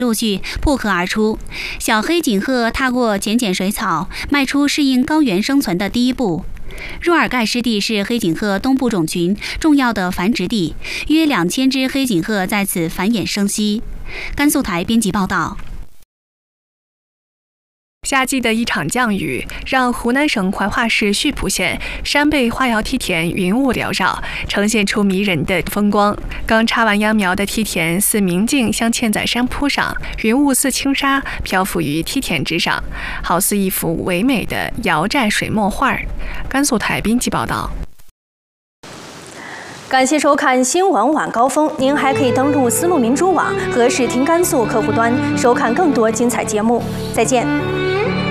陆续破壳而出，小黑颈鹤踏过浅碱水草，迈出适应高原生存的第一步。若尔盖湿地是黑颈鹤东部种群重要的繁殖地，约2000只黑颈鹤在此繁衍生息。甘肃台编辑报道。 夏季的一场降雨，让湖南省怀化市溆浦县山背花瑶梯田云雾缭绕，呈现出迷人的风光。刚插完秧苗的梯田似明镜镶嵌在山坡上，云雾似轻纱漂浮于梯田之上，好似一幅唯美的瑶寨水墨画。甘肃台编辑报道。 感谢收看新闻晚高峰，您还可以登录丝路民主网和视听甘肃客户端收看更多精彩节目。再见。